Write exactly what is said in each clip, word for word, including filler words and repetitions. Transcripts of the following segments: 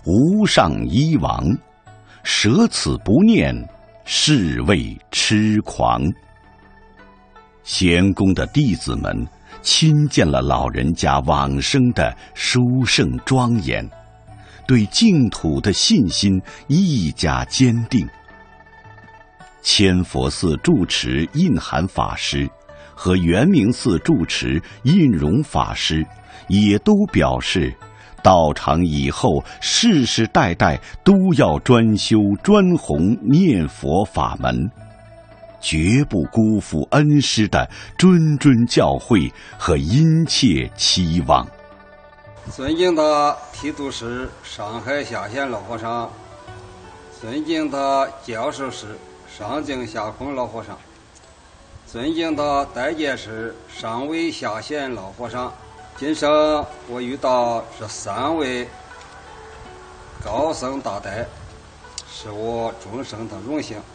无上医王，舍此不念，是谓痴狂。贤公的弟子们亲见了老人家往生的殊胜庄严，对净土的信心愈加坚定。千佛寺住持印涵法师和圆明寺住持印容法师也都表示，道场以后世世代代都要专修专弘念佛法门，绝不辜负恩师的谆谆教诲和殷切期望。 尊敬的提督师上海下县老和尚，尊敬的教授师上京下空老和尚，尊敬的代监师上尉下县老和尚，今生我遇到这三位高僧大德，是我终生的荣幸。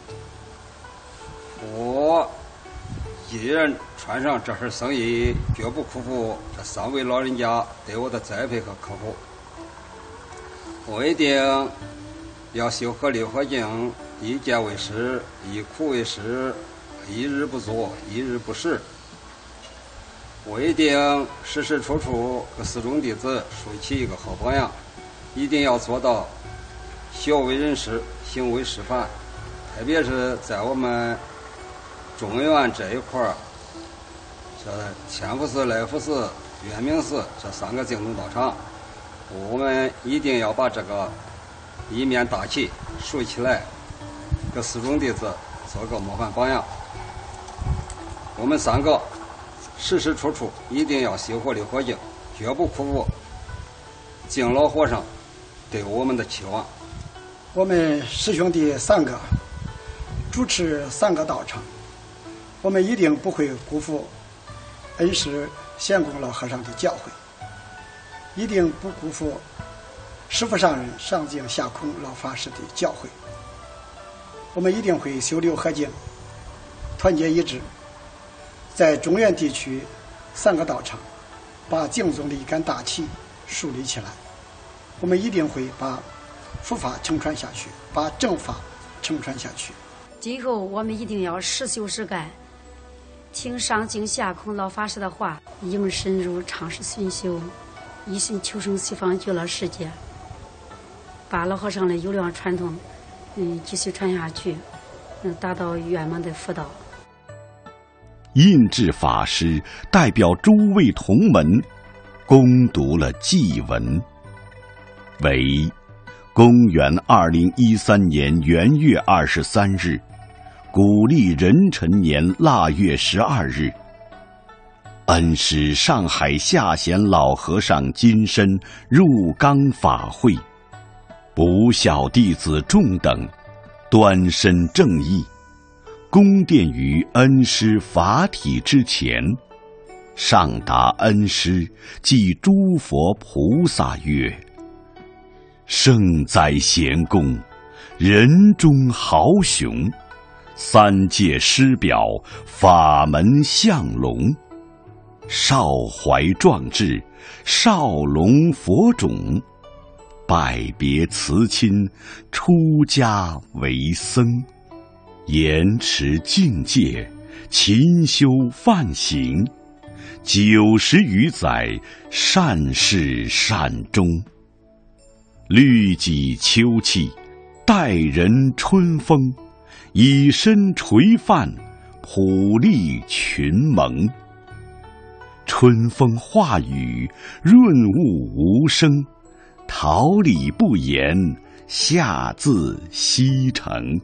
我一人穿上这身僧衣，绝不辜负这三位老人家对我的栽培和呵护。我一定要修合六合敬，一戒为师，一苦为师，一日不作，一日不食。我一定时时处处和四众弟子树起一个好榜样，一定要做到学为人师，行为示范。特别是在我们中原这一块儿，这千佛寺、来福寺、圆明寺这三个净土道场，我们一定要把这个一面大旗竖起来，给四众弟子做个模范榜样。我们三个时时处处一定要修活六合敬，绝不辜负敬老和尚对我们的期望。 我们师兄弟三个主持三个道场，我们一定不会辜负恩师贤公老和尚的教诲，一定不辜负师父上人上敬下空老法师的教诲。我们一定会修六合敬，团结一致，在中原地区三个道场把净宗的一杆大旗树立起来。我们一定会把佛法承传下去，把正法承传下去。 今后我们一定要实修实干，听上敬下空老法师的话，应深入常识熏修，一心求生西方极乐世界，把老和尚的优良传统嗯继续传下去，嗯达到圆满的佛道。 印智法师代表诸位同门恭读了祭文，为公元二零一三年元月二十三日，古历壬辰年腊月十二日，恩师上海下贤老和尚金身入冈法会，不孝弟子众等端身正义，恭奠于恩师法体之前，上达恩师即诸佛菩萨曰：圣哉贤公，人中豪雄，三界师表，法门相龙，少怀壮志，少龙佛种，拜别辞亲，出家为僧，严持境界，勤修梵行，九十余载，善事善终。律己秋气，待人春风，以身垂范，普利群蒙。春风化雨，润物无声，桃李不言，下自西城。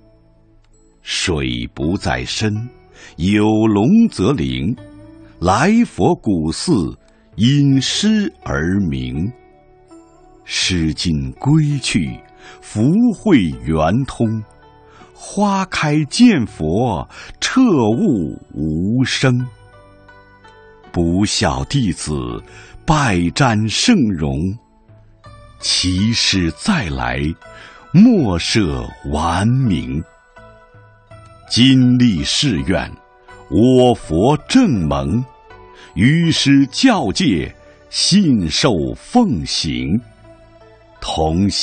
水不在深，有龙则灵，来佛古寺，因师而名。诗经归去，福慧圆通，花开见佛，彻悟无生。不孝弟子，拜瞻圣容，其师再来，莫设顽名。今立誓愿，我佛正蒙，于师教戒，信受奉行。同